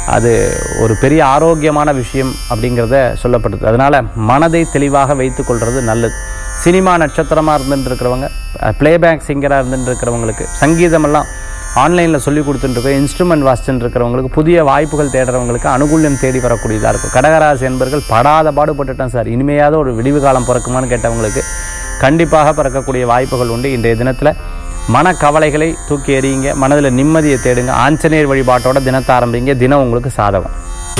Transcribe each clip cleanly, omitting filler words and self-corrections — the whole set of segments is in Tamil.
அது ஒரு பெரிய ஆரோக்கியமான விஷயம் அப்படிங்கிறத சொல்லப்படுது. அதனால் மனதை தெளிவாக வைத்து கொள்வது நல்லது. சினிமா நட்சத்திரமாக இருந்துட்டு இருக்கிறவங்க, பிளேபேக் சிங்கராக இருந்துட்டு இருக்கிறவங்களுக்கு, சங்கீதமெல்லாம் ஆன்லைனில் சொல்லி கொடுத்துட்டு இன்ஸ்ட்ருமெண்ட் வாசிச்சுட்டு இருக்கிறவங்களுக்கு, புதிய வாய்ப்புகள் தேடுறவங்களுக்கு அனுகூல்யம் தேடி வரக்கூடியதாக இருக்கும். கடகராசி என்பர்கள் படாத பாடுபட்டுட்டேன் சார், இனிமையாவது ஒரு விடிவு காலம் பிறக்குமான்னு கேட்டவங்களுக்கு கண்டிப்பாக பிறக்கக்கூடிய வாய்ப்புகள் உண்டு. இன்றைய தினத்தில் மனக்கவலைகளை தூக்கி எறியுங்க, மனதில் நிம்மதியை தேடுங்க, ஆஞ்சநேயர் வழிபாட்டோட தினத்தை ஆரம்பிங்க. தினம் உங்களுக்கு சாதகம்.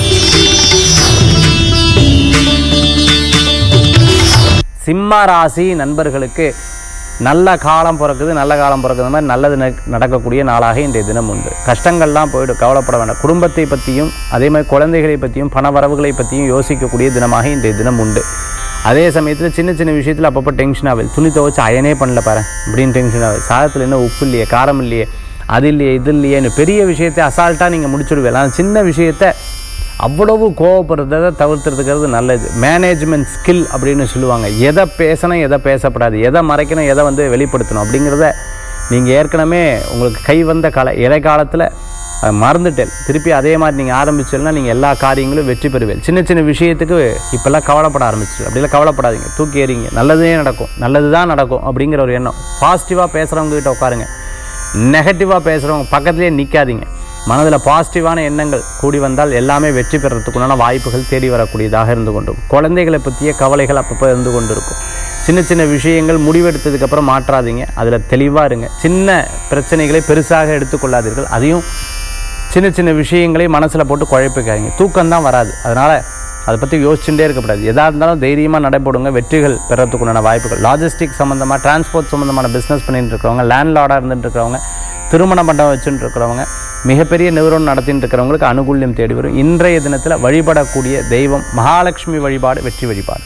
சிம்ம ராசி நண்பர்களுக்கு நல்ல காலம் பிறக்குது, நல்ல காலம் பிறக்குது மாதிரி நல்லது நடக்கக்கூடிய நாளாக இன்றைய தினம் உண்டு. கஷ்டங்கள்லாம் போய்டும், கவலைப்பட வேண்டாம். குடும்பத்தை பற்றியும் அதே மாதிரி குழந்தைகளை பற்றியும் பண வரவுகளை பற்றியும் யோசிக்கக்கூடிய தினமாக இன்றைய தினம் உண்டு. அதே சமயத்தில் சின்ன சின்ன விஷயத்தில் அப்பப்போ டென்ஷன் ஆகுது. துணி துவைச்சு அயனே பண்ணல பாரு அப்படின்னு டென்ஷன் ஆகுது. சாதத்தில் என்ன உப்பு இல்லையே, காரம் இல்லையே, அது இல்லையே, இது இல்லையேன்னு பெரிய விஷயத்தை அசால்ட்டாக நீங்கள் முடிச்சுடுவீங்க. அந்த சின்ன விஷயத்தை அவ்வளவு கோவப்படுறதை தவிர்த்துறதுக்கிறது நல்லது. மேனேஜ்மெண்ட் ஸ்கில் அப்படின்னு சொல்லுவாங்க. எதை பேசணும், எதை பேசப்படாது, எதை மறைக்கணும், எதை வெளிப்படுத்தணும் அப்படிங்கிறத நீங்கள் ஏற்கனவே உங்களுக்கு கை வந்த இடைக்காலத்தில் மறந்துட்டேன். திருப்பி அதே மாதிரி நீங்கள் ஆரம்பிச்சீங்கன்னா நீங்கள் எல்லா காரியங்களும் வெற்றி பெறுவீங்க. சின்ன சின்ன விஷயத்துக்கு இப்போல்லாம் கவலைப்பட ஆரம்பிச்சு. அப்படிலாம் கவலைப்படாதீங்க, தூக்கி எறிங்க. நல்லதே நடக்கும், நல்லது தான் நடக்கும் அப்படிங்கிற ஒரு எண்ணம். பாசிட்டிவாக பேசுகிறவங்ககிட்ட உட்காருங்க, நெகட்டிவாக பேசுகிறவங்க பக்கத்துலேயே நிற்காதீங்க. மனதில் பாசிட்டிவான எண்ணங்கள் கூடி வந்தால் எல்லாமே வெற்றி பெறத்துக்குண்டான வாய்ப்புகள் தேடி வரக்கூடியதாக இருந்து கொண்டிருக்கும். குழந்தைகளை பற்றிய கவலைகள் அப்பப்போ இருந்து கொண்டு இருக்கும். சின்ன சின்ன விஷயங்கள் முடிவெடுத்ததுக்கப்புறம் மாற்றாதீங்க, அதில் தெளிவாக இருங்க. சின்ன பிரச்சனைகளை பெருசாக எடுத்துக்கொள்ளாதீர்கள். அதையும் சின்ன சின்ன விஷயங்களை மனசில் போட்டு குழப்பிக்காதீங்க. தூக்கம்தான் வராது, அதனால் அதை பற்றி யோசிச்சுட்டே இருக்கக்கூடாது. எதாக இருந்தாலும் தைரியமாக நடைபெறுங்க, வெற்றிகள் பெறத்துக்குண்டான வாய்ப்புகள். லாஜிஸ்டிக் சம்மந்தமாக, டிரான்ஸ்போர்ட் சம்மந்தமான பிஸ்னஸ் பண்ணிட்டு இருக்கிறவங்க, லேண்ட்லார்டாக இருந்துட்டு இருக்கிறவங்க, திருமண மண்டபம் வச்சுட்டு இருக்கிறவங்க, மிகப்பெரிய நிறுவனம் நடத்திட்டு இருக்கிறவங்களுக்கு அனுகூல்யம் தேடி வரும். இன்றைய தினத்தில் வழிபடக்கூடிய தெய்வம் மகாலட்சுமி வழிபாடு, வெற்றி வழிபாடு.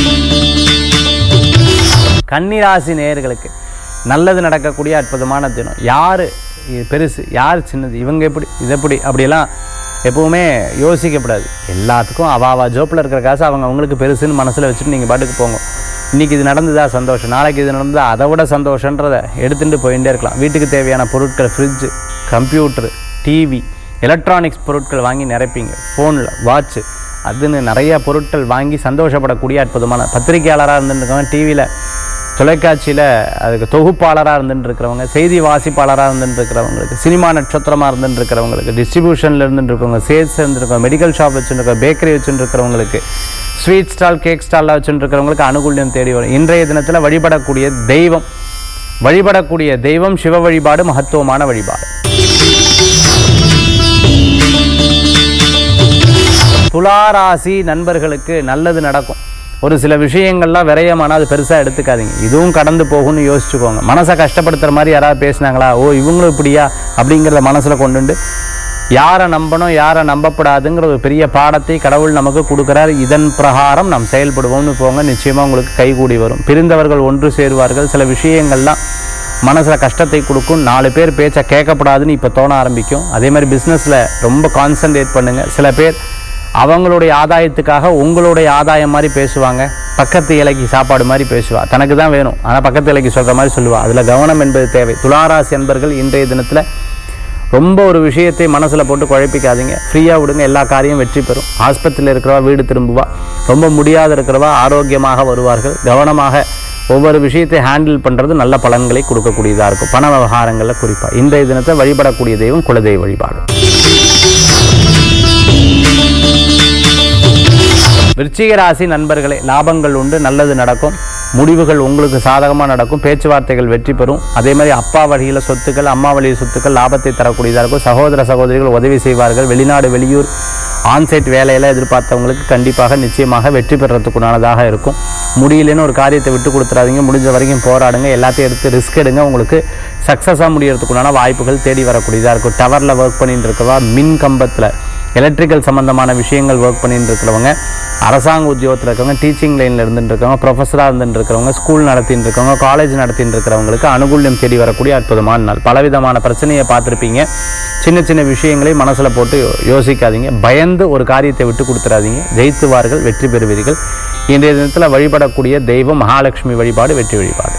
கன்னிராசி நேயர்களுக்கு நல்லது நடக்கக்கூடிய அற்புதமான தினம். யார் பெருசு, யார் சின்னது, இவங்க எப்படி, இது எப்படி, அப்படியெல்லாம் எப்பவுமே யோசிக்கப்படாது. எல்லாத்துக்கும் அவாவா ஜோப்பில் இருக்கிற காசு அவங்களுக்கு பெருசுன்னு மனசில் வச்சுட்டு நீங்கள் பாட்டுக்கு போங்க. இன்றைக்கி இது நடந்ததா சந்தோஷம், நாளைக்கு இது நடந்ததா அதை விட சந்தோஷன்றதை எடுத்துகிட்டு போயிட்டே இருக்கலாம். வீட்டுக்கு தேவையான பொருட்கள், ஃப்ரிட்ஜு, கம்ப்யூட்ரு, டிவி, எலக்ட்ரானிக்ஸ் பொருட்கள் வாங்கி நிரப்பிங்க. ஃபோனில் வாட்சு அதுன்னு நிறைய பொருட்கள் வாங்கி சந்தோஷப்படக்கூடிய அற்புதமான பத்திரிகையாளராக இருந்துருக்கவங்க, டிவியில் தொலைக்காட்சியில் அதுக்கு தொகுப்பாளராக இருந்துட்டு இருக்கிறவங்க, செய்தி வாசிப்பாளராக இருந்துட்டு இருக்கிறவங்களுக்கு, சினிமா நட்சத்திரமாக இருந்துட்டு இருக்கிறவங்களுக்கு, டிஸ்ட்ரிபியூஷனில் இருந்துட்டு இருக்கவங்க, சேல்ஸ் இருந்துருக்கவங்க, மெடிக்கல் ஷாப் வச்சுருக்கோம், பேக்கரி வச்சுட்டு இருக்கிறவங்களுக்கு, ஸ்வீட் ஸ்டால், கேக் ஸ்டால்லாம் வச்சுட்டு இருக்கிறவங்களுக்கு அனுகூல்யம் தேடி வரும். இன்றைய தினத்தில் வழிபடக்கூடிய தெய்வம் சிவ வழிபாடு, மகத்துவமான வழிபாடு. துளாராசி நண்பர்களுக்கு நல்லது நடக்கும். ஒரு சில விஷயங்கள்லாம் விரயமான அது பெருசாக எடுத்துக்காதீங்க. இதுவும் கடந்து போகும்னு யோசிச்சுக்கோங்க. மனசை கஷ்டப்படுத்துகிற மாதிரி யாராவது பேசினாங்களா, ஓ இவங்களும் இப்படியா அப்படிங்கிறத மனசில் கொண்டுண்டு யாரை நம்பணும், யாரை நம்பப்படாதுங்கிற ஒரு பெரிய பாடத்தை கடவுள் நமக்கு கொடுக்குறார். இதன் பிரகாரம் நாம் செயல்படுவோம்னு போங்க, நிச்சயமாக உங்களுக்கு கைகூடி வரும். பிரிந்தவர்கள் ஒன்று சேருவார்கள். சில விஷயங்கள்லாம் மனசில் கஷ்டத்தை கொடுக்கும். 4 பேர் பேச்சை கேட்கப்படாதுன்னு இப்போ தோண ஆரம்பிக்கும். அதே மாதிரி பிஸ்னஸில் ரொம்ப கான்சன்ட்ரேட் பண்ணுங்கள். சில பேர் அவங்களுடைய ஆதாயத்துக்காக உங்களுடைய ஆதாயம் மாதிரி பேசுவாங்க. பக்கத்து இலைக்கு சாப்பாடு மாதிரி பேசுவா, தனக்கு தான் வேணும் ஆனால் பக்கத்து இலைக்கு சொல்கிற மாதிரி சொல்லுவாள். அதில் கவனம் என்பது தேவை. துளாராசி அன்பர்கள் இன்றைய தினத்தில் ரொம்ப ஒரு விஷயத்தை மனசில் போட்டு குழப்பிக்காதீங்க, ஃப்ரீயாக விடுங்க, எல்லா காரியம் வெற்றி பெறும். ஆஸ்பத்திரியில் இருக்கிறவா வீடு திரும்புவா, ரொம்ப முடியாத இருக்கிறவா ஆரோக்கியமாக வருவார்கள். கவனமாக ஒவ்வொரு விஷயத்தை ஹேண்டில் பண்ணுறது நல்ல பலன்களை கொடுக்கக்கூடியதாக இருக்கும். பண விவகாரங்களில் குறிப்பாக இன்றைய தினத்தை வழிபடக்கூடிய தெய்வம் குலதெய்வ வழிபாடு. விருச்சிக ராசி நண்பர்களே, லாபங்கள் உண்டு, நல்லது நடக்கும், முடிவுகள் உங்களுக்கு சாதகமாக நடக்கும், பேச்சுவார்த்தைகள் வெற்றி பெறும். அதே மாதிரி அப்பா வழியில் சொத்துக்கள், அம்மா வழியில் சொத்துக்கள் லாபத்தை தரக்கூடியதாக இருக்கும். சகோதர சகோதரிகள் உதவி செய்வார்கள். வெளிநாடு வெளியூர் ஆன்சைட் வேலையில் எதிர்பார்த்தவங்களுக்கு கண்டிப்பாக நிச்சயமாக வெற்றி பெறத்துக்குண்டானதாக இருக்கும். முடியலன்னு ஒரு காரியத்தை விட்டு கொடுத்துறாதீங்க, முடிஞ்ச வரைக்கும் போராடுங்க, எல்லாத்தையும் எடுத்து ரிஸ்க் எடுங்க. உங்களுக்கு சக்ஸஸாக முடியறதுக்குண்டான வாய்ப்புகள் தேடி வரக்கூடியதாக இருக்கும். டவரில் ஒர்க் பண்ணிட்டு இருக்கவா, மின் கம்பத்தில் எலக்ட்ரிக்கல் சம்மந்தமான விஷயங்கள் ஒர்க் பண்ணிட்டு இருக்கிறவங்க, அரசாங்க உத்தியோகத்தில் இருக்கவங்க, டீச்சிங் லைனில் இருந்துட்டு இருக்கவங்க, ப்ரொஃபஸராக இருந்துட்டு இருக்கிறவங்க, ஸ்கூல் நடத்திட்டு இருக்கவங்க, காலேஜ் நடத்திட்டு இருக்கிறவங்களுக்கு அனுகூல்யம் தேடி வரக்கூடிய அற்புதமான நாள். பலவிதமான பிரச்சனையை பார்த்துருப்பீங்க. சின்ன சின்ன விஷயங்களை மனசில் போட்டு யோசிக்காதீங்க, பயந்து ஒரு காரியத்தை விட்டு கொடுத்துடாதீங்க, ஜெயித்துவார்கள், வெற்றி பெறுவீர்கள். இன்றைய தினத்தில் வழிபடக்கூடிய தெய்வம் மகாலட்சுமி வழிபாடு, வெற்றி வழிபாடு.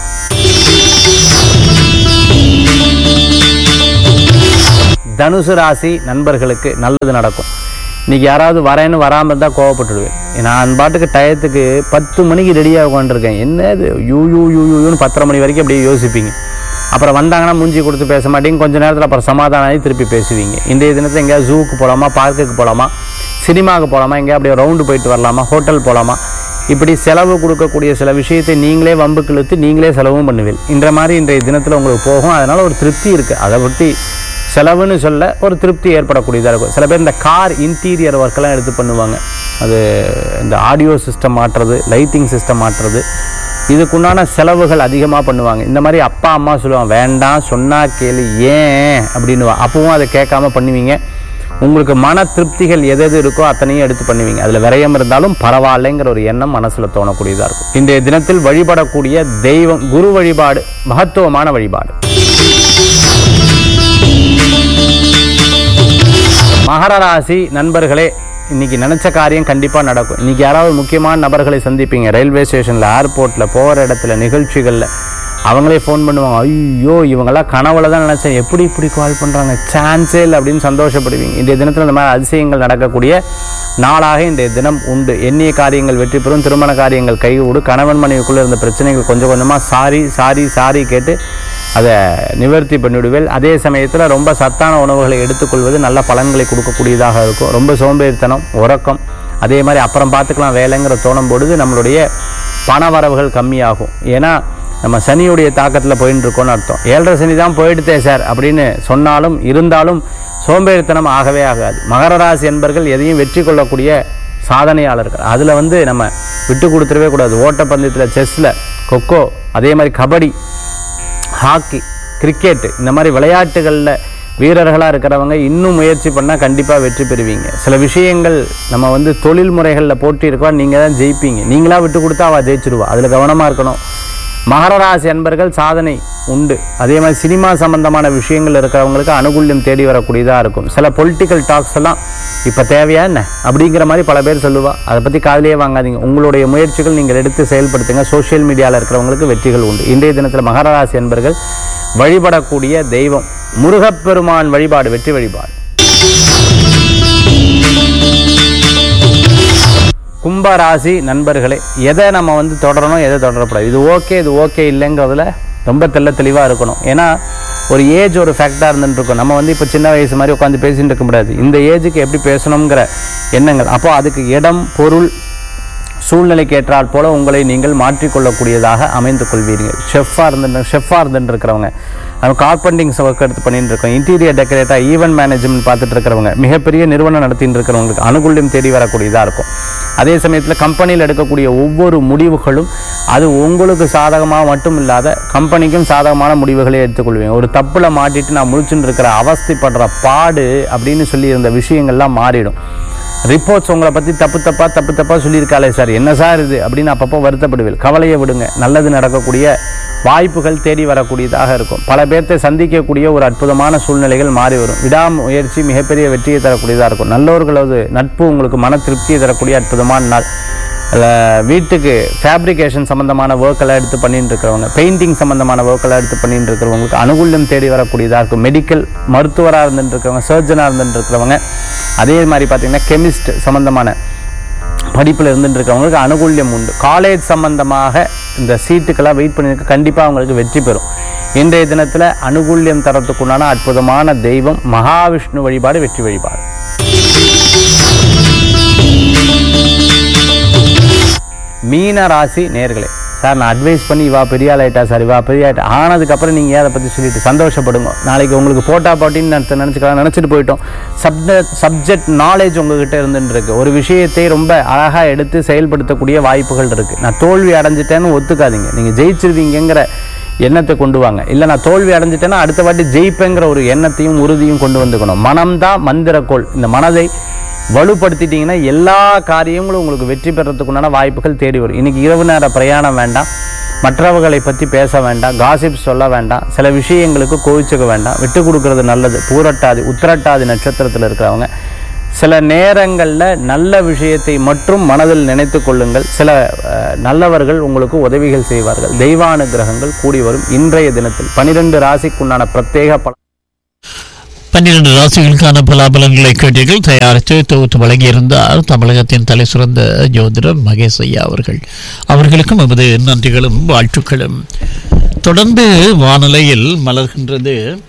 தனுசு ராசி நண்பர்களுக்கு நல்லது நடக்கும். இன்றைக்கி யாராவது வரேன்னு வராமல் இருந்தால் கோவப்பட்டுடுவேன். நான் பாட்டுக்கு டயத்துக்கு 10 மணிக்கு ரெடியாக உட்காந்துருக்கேன், என்னது யூன்னு 10:30 மணி வரைக்கும் அப்படியே யோசிப்பீங்க. அப்புறம் வந்தாங்கன்னா மூஞ்சி கொடுத்து பேச மாட்டீங்க, கொஞ்சம் நேரத்தில் அப்புறம் சமாதானம் ஆகி திருப்பி பேசுவீங்க. இன்றைய தினத்தில் எங்கேயாவது ஜூவுக்கு போகலாமா, பார்க்குக்கு போகலாமா, சினிமாவுக்கு போகலாமா, எங்கேயா அப்படியே ரவுண்டு போயிட்டு வரலாமா, ஹோட்டல் போகலாமா, இப்படி செலவு கொடுக்கக்கூடிய சில விஷயத்தை நீங்களே வம்புக்கு இழுத்து நீங்களே செலவும் பண்ணுவீங்க. இன்றைய தினத்தில் உங்களுக்கு போகும். அதனால் ஒரு திருப்தி இருக்குது. அதை பற்றி செலவுன்னு சொல்ல ஒரு திருப்தி ஏற்படக்கூடியதாக இருக்கும். சில பேர் இந்த கார் இன்டீரியர் ஒர்க்கெல்லாம் எடுத்து பண்ணுவாங்க. அது இந்த ஆடியோ சிஸ்டம் மாட்டுறது, லைட்டிங் சிஸ்டம் மாட்டுறது, இதுக்குண்டான செலவுகள் அதிகமாக பண்ணுவாங்க. இந்த மாதிரி அப்பா அம்மா சொல்லுவாங்க, வேண்டாம் சொன்னால் கேளு ஏன் அப்படின்னுவா. அப்பவும் அதை கேட்காம பண்ணுவீங்க. உங்களுக்கு மன திருப்திகள் எது இருக்கோ அத்தனையும் எடுத்து பண்ணுவீங்க. அதில் விரயம் இருந்தாலும் பரவாயில்லைங்கிற ஒரு எண்ணம் மனசில் தோணக்கூடியதாக இருக்கும். இன்றைய தினத்தில் வழிபடக்கூடிய தெய்வம் குரு வழிபாடு மகத்துவமான வழிபாடு. மகர ராசி நண்பர்களே, இன்றைக்கி நினச்ச காரியம் கண்டிப்பாக நடக்கும். இன்றைக்கி யாராவது முக்கியமான நபர்களை சந்திப்பீங்க. ரயில்வே ஸ்டேஷனில், ஏர்போர்ட்டில், போகிற இடத்துல, நிகழ்ச்சிகளில் அவங்களே ஃபோன் பண்ணுவாங்க. ஐயோ இவங்கெல்லாம் கனவுல தான் நினச்சேன், எப்படி இப்படி கால் பண்ணுறாங்க, சான்ஸே இல்லை அப்படின்னு சந்தோஷப்படுவீங்க. இன்றைய தினத்தில் இந்த மாதிரி அதிசயங்கள் நடக்கக்கூடிய நாளாக இன்றைய தினம் உண்டு. எண்ணிய காரியங்கள் வெற்றி பெறும், திருமண காரியங்கள் கைகூடும், கணவன் மனைவிக்குள்ளே இருந்த பிரச்சனைகள் கொஞ்சம் கொஞ்சமாக சாரி கேட்டு அதை நிவர்த்தி பண்ணிவிடுவேன். அதே சமயத்தில் ரொம்ப சத்தான உணவுகளை எடுத்துக்கொள்வது நல்ல பலன்களை கொடுக்கக்கூடியதாக இருக்கும். ரொம்ப சோம்பேறித்தனம், உறக்கம், அதே மாதிரி அப்புறம் பார்த்துக்கலாம் வேலைங்கிற தோணும் பொழுது நம்மளுடைய பண வரவுகள் கம்மியாகும். ஏன்னா நம்ம சனியுடைய தாக்கத்தில் போயின்னு இருக்கோன்னு அர்த்தம். 7.5 சனி தான் போயிடுதே சார் அப்படின்னு சொன்னாலும் இருந்தாலும் சோம்பேறித்தனம் ஆகவே ஆகாது. மகர ராசி என்பர்கள் எதையும் வெற்றி கொள்ளக்கூடிய சாதனையாளர்கள். அதில் நம்ம விட்டு கொடுத்துடவே கூடாது. ஓட்டப்பந்தயத்தில், செஸ்ஸில், கொக்கோ, அதே மாதிரி கபடி, ஹாக்கி, கிரிக்கெட்டு, இந்த மாதிரி விளையாட்டுகளில் வீரர்களாக இருக்கிறவங்க இன்னும் முயற்சி பண்ணால் கண்டிப்பாக வெற்றி பெறுவீங்க. சில விஷயங்கள் நம்ம தொழில் முறைகளில் போட்டி இருக்கா, நீங்கள் தான் ஜெயிப்பீங்க. நீங்களாக விட்டு கொடுத்தா அவள் ஜெயிச்சிடுவா. அதில் கவனமாக இருக்கணும். மகர ராசி அன்பர்கள் சாதனை உண்டு. அதே மாதிரி சினிமா சம்பந்தமான விஷயங்கள் இருக்கிறவங்களுக்கு அனுகூல்யம் தேடி வரக்கூடியதாக இருக்கும். சில பொலிட்டிக்கல் டாக்ஸ் எல்லாம் இப்போ தேவையா என்ன அப்படிங்கிற மாதிரி பல பேர் சொல்லுவா. அதை பற்றி காதலியே வாங்காதீங்க. உங்களுடைய முயற்சிகள் நீங்கள் எடுத்து செயல்படுத்துங்க. சோஷியல் மீடியாவில் இருக்கிறவங்களுக்கு வெற்றிகள் உண்டு. இன்றைய தினத்தில் மகர ராசி அன்பர்கள் வழிபடக்கூடிய தெய்வம் முருகப்பெருமான் வழிபாடு வெற்றி வழிபாடு. கும்பராசி நண்பர்களே, எதை நம்ம தொடரணும், எதை தொடரப்படாது, இது ஓகே இல்லைங்கிறதுல ரொம்ப தெளிவாக இருக்கணும். ஏன்னா ஒரு ஏஜ் ஒரு ஃபேக்டாக இருந்துருக்கும். நம்ம இப்போ சின்ன வயசு மாதிரி உட்காந்து பேசிட்டு இருக்க முடியாது. இந்த ஏஜுக்கு எப்படி பேசணுங்கிற எண்ணங்கள், அப்போ அதுக்கு இடம், பொருள், சூழ்நிலைக்கு ஏற்றால் போல உங்களை நீங்கள் மாற்றிக்கொள்ளக்கூடியதாக அமைந்து கொள்வீர்கள். ஷெஃபாக இருந்துட்டு இருக்கிறவங்க, கார்பெண்டிங் ஒர்க் எடுத்து பண்ணிட்டு இருக்கோம், இன்டீரியர் டெக்கரேட்டர், ஈவென்ட் மேனேஜ்மெண்ட் பார்த்துட்டு இருக்கிறவங்க, மிகப்பெரிய நிறுவனம் நடத்திட்டு இருக்கிறவங்களுக்கு அனுகூல்யம் தேடி வரக்கூடியதாக இருக்கும். அதே சமயத்தில் கம்பெனியில் எடுக்கக்கூடிய ஒவ்வொரு முடிவுகளும் அது உங்களுக்கு சாதகமாக மட்டும் இல்லாத கம்பெனிக்கும் சாதகமான முடிவுகளை எடுத்துக்கொள்வீங்க. ஒரு தப்பில் மாட்டிட்டு நான் முழிச்சுட்டு இருக்கிற அவஸ்தைப்படுற பாடு அப்படின்னு சொல்லி இருந்த விஷயங்கள்லாம் மாறிடும். ரிப்போர்ட்ஸ் உங்களை பற்றி தப்பு சொல்லியிருக்காளே சார், என்ன சார் இது அப்படின்னு அப்பப்போ வருத்தப்படுவீர்கள். கவலையை விடுங்க, நல்லது நடக்கக்கூடிய வாய்ப்புகள் தேடி வரக்கூடியதாக இருக்கும். பல பேர்த்தை சந்திக்கக்கூடிய ஒரு அற்புதமான சூழ்நிலைகள் மாறி வரும். விடாமுயற்சி மிகப்பெரிய வெற்றியை தரக்கூடியதாக இருக்கும். நல்லவர்களது நட்பு உங்களுக்கு மன திருப்தியை தரக்கூடிய அற்புதமான நாள். வீட்டுக்கு ஃபேப்ரிகேஷன் சம்மந்தமான ஒர்க்கெல்லாம் எடுத்து பண்ணிட்டு இருக்கிறவங்க, பெயிண்டிங் சம்மந்தமான ஒர்க்கெல்லாம் எடுத்து பண்ணிட்டு இருக்கிறவங்களுக்கு அனுகூல்யம் தேடி வரக்கூடியதாக இருக்கும். மெடிக்கல் மருத்துவராக இருந்துட்டு இருக்கிறவங்க, சர்ஜனாக இருந்துட்டு இருக்கிறவங்க, அதே மாதிரி பார்த்திங்கன்னா கெமிஸ்ட் சம்மந்தமான படிப்பில் இருந்துட்டு இருக்கிறவங்களுக்கு அனுகூல்யம் உண்டு. காலேஜ் சம்பந்தமாக இந்த சீட்டுக்கெல்லாம் வெயிட் பண்ணியிருக்க கண்டிப்பாக அவங்களுக்கு வெற்றி பெறும். இன்றைய தினத்தில் அனுகூல்யம் தரத்துக்குண்டான அற்புதமான தெய்வம் மகாவிஷ்ணு வழிபாடு வெற்றி வழிபாடு. மீன ராசி நேயர்களே, சார் நான் அட்வைஸ் பண்ணி இவா பெரிய ஆளாயிட்டா சார், இவா பெரிய ஆகிட்டா ஆனதுக்கப்புறம் நீங்கள் அதை பற்றி சொல்லிட்டு சந்தோஷப்படுங்க. நாளைக்கு உங்களுக்கு போட்டின்னு நினச்சிட்டு போயிட்டோம். சப்ஜெக்ட் நாலேஜ் உங்ககிட்ட இருந்துருக்கு. ஒரு விஷயத்தை ரொம்ப அழகாக எடுத்து செயல்படுத்தக்கூடிய வாய்ப்புகள் இருக்குது. நான் தோல்வி அடைஞ்சிட்டேன்னு ஒத்துக்காதீங்க. நீங்கள் ஜெயிச்சிருவீங்கிற எண்ணத்தை கொண்டு வாங்க. இல்லை நான் தோல்வி அடைஞ்சிட்டேன்னா அடுத்த வாட்டி ஜெயிப்பேங்கிற ஒரு எண்ணத்தையும் உறுதியும் கொண்டு வந்துக்கணும். மனம்தான் மந்திரக்கோள். இந்த மனதை வலுப்படுத்திட்டீங்கன்னா எல்லா காரியங்களும் உங்களுக்கு வெற்றி பெறத்துக்குண்டான வாய்ப்புகள் தேடி வரும். இன்றைக்கி இரவு நேர பிரயாணம் வேண்டாம், மற்றவர்களை பற்றி பேச வேண்டாம், காசிப் சொல்ல வேண்டாம், சில விஷயங்களுக்கு கோவிச்சுக்க வேண்டாம், விட்டு கொடுக்கறது நல்லது. பூரட்டாதி உத்திரட்டாதி நட்சத்திரத்தில் இருக்கிறவங்க சில நேரங்களில் நல்ல விஷயத்தை மட்டும் மனதில் நினைத்து கொள்ளுங்கள். சில நல்லவர்கள் உங்களுக்கு உதவிகள் செய்வார்கள். தெய்வானுகிரகங்கள் கூடி வரும். இன்றைய தினத்தில் 12 ராசிக்குண்டான பிரத்யேக பலன். 12 ராசிகளுக்கான பலாபலன்களை கேட்டீர்கள். தயாரித்து தொகுத்து வழங்கியிருந்தார் தமிழகத்தின் தலை சிறந்த ஜோதிடர் மகேஷ் ஐயா அவர்கள். அவர்களுக்கும் நமது நன்றிகளும் வாழ்த்துக்களும். தொடர்ந்து வானிலையில் மலர்கின்றது